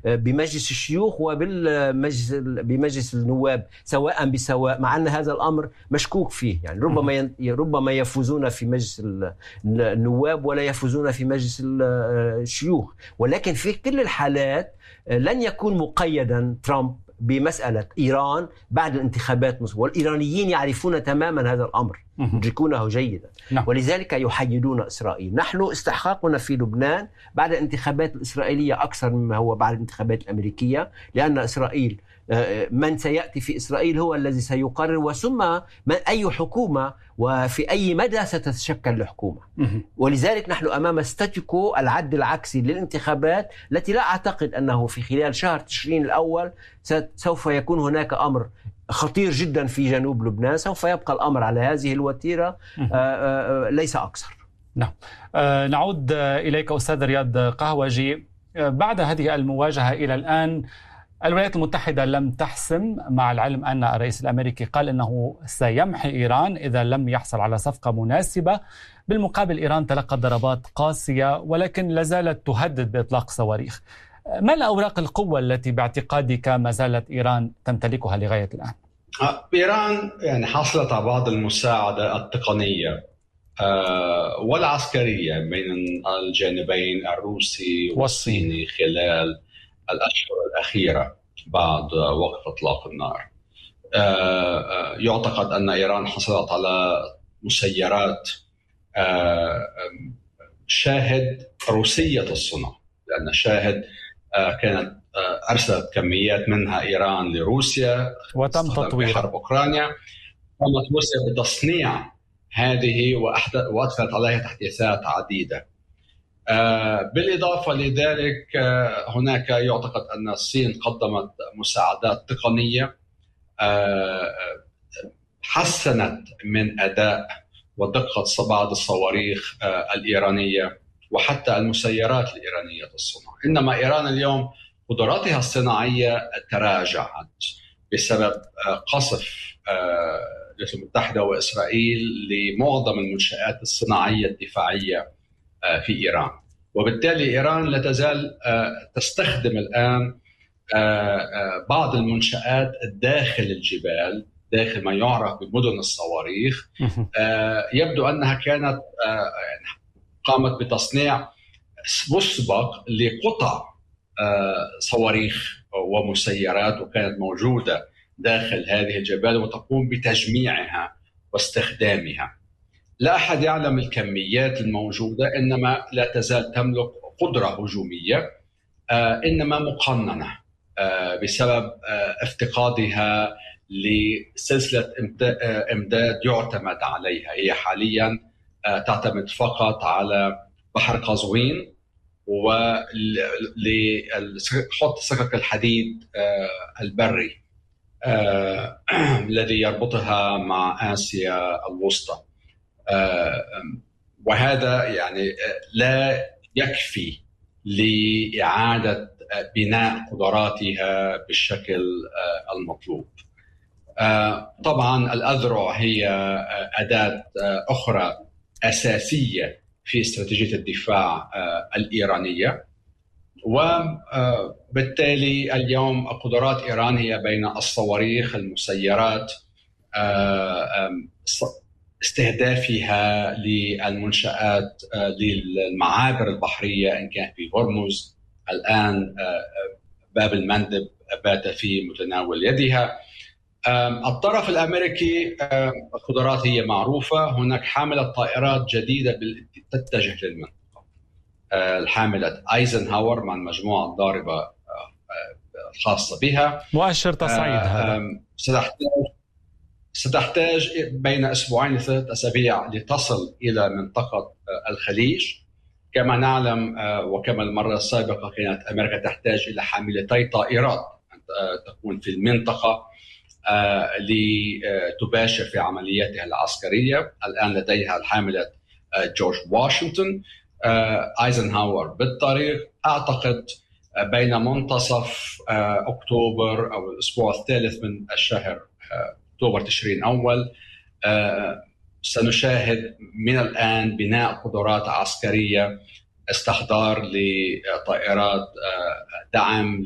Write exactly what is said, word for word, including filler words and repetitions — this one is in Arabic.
بمجلس الشيوخ وبالمجلس بمجلس النواب سواء بسواء، مع أن هذا الأمر مشكوك فيه. يعني ربما ربما يفوزون في مجلس النواب ولا يفوزون في مجلس الشيوخ، ولكن في كل الحالات لن يكون مقيدا ترامب بمسألة إيران بعد الانتخابات، والإيرانيين يعرفون تماما هذا الأمر، يدركونه جيدا، ولذلك يحيدون إسرائيل. نحن استحقاقنا في لبنان بعد الانتخابات الإسرائيلية أكثر مما هو بعد الانتخابات الأمريكية، لأن إسرائيل من سيأتي في إسرائيل هو الذي سيقرر، وثم أي حكومة وفي أي مدى ستتشكل الحكومة. ولذلك نحن أمام ستاتيكو العد العكسي للانتخابات، التي لا أعتقد أنه في خلال شهر تشرين الأول سوف يكون هناك أمر خطير جدا في جنوب لبنان. سوف يبقى الأمر على هذه الوتيرة ليس أكثر. نعم. نعود إليك أستاذ رياض قهوجي. بعد هذه المواجهة إلى الآن الولايات المتحدة لم تحسم، مع العلم أن الرئيس الأمريكي قال أنه سيمحي إيران إذا لم يحصل على صفقة مناسبة. بالمقابل إيران تلقت ضربات قاسية ولكن لازالت تهدد بإطلاق صواريخ. ما الأوراق القوة التي باعتقادك ما زالت إيران تمتلكها لغاية الآن؟ إيران يعني حصلت على بعض المساعدة التقنية والعسكرية بين الجانبين الروسي والصيني خلال الأشهر الأخيرة بعد وقف إطلاق النار. يعتقد أن إيران حصلت على مسيرات شاهد روسية الصنع، لأن شاهد كانت أرسلت كميات منها إيران لروسيا وتم تطوير حرب أوكرانيا. قامت روسيا بتصنيع هذه وأدخلت عليها تحديثات عديدة. بالإضافة لذلك هناك يعتقد أن الصين قدمت مساعدات تقنية حسنت من أداء ودقة بعض الصواريخ الإيرانية وحتى المسيرات الإيرانية الصنع. إنما إيران اليوم قدراتها الصناعية تراجعت بسبب قصف الولايات المتحدة وإسرائيل لمعظم المنشآت الصناعية الدفاعية في إيران، وبالتالي إيران لا تزال تستخدم الآن بعض المنشآت داخل الجبال، داخل ما يعرف بمدن الصواريخ. يبدو أنها كانت قامت بتصنيع مسبق لقطع صواريخ ومسيرات، وكانت موجودة داخل هذه الجبال وتقوم بتجميعها واستخدامها. لا أحد يعلم الكميات الموجودة، إنما لا تزال تملك قدرة هجومية إنما مقننة بسبب افتقادها لسلسلة إمداد يعتمد عليها. هي حاليا تعتمد فقط على بحر قزوين ولخط سكك الحديد البري الذي يربطها مع آسيا الوسطى، وهذا يعني لا يكفي لإعادة بناء قدراتها بالشكل المطلوب. طبعا الأذرع هي أداة أخرى أساسية في استراتيجية الدفاع الإيرانية، وبالتالي اليوم قدرات إيران هي بين الصواريخ، المسيرات، استهدافها للمنشآت للمعابر البحرية إن كان في هرمز. الآن باب المندب بات في متناول يدها. الطرف الأمريكي القدرات هي معروفة. هناك حاملة طائرات جديدة تتجه للمنطقة، الحاملة أيزنهاور مع المجموعة الضاربة الخاصة بها. مؤشر تصعيد هذا. ستحتاج ستحتاج بين أسبوعين لثلاثة أسابيع لتصل إلى منطقة الخليج. كما نعلم وكما المرة السابقة كانت أمريكا تحتاج إلى حاملتي طائرات تكون في المنطقة لتباشر في عملياتها العسكرية. الآن لديها الحاملة جورج واشنطن. أيزنهاور بالطريق. أعتقد بين منتصف أكتوبر أو الأسبوع الثالث من الشهر أكتوبر تشرين أول سنشاهد من الآن بناء قدرات عسكرية، استحضار لطائرات دعم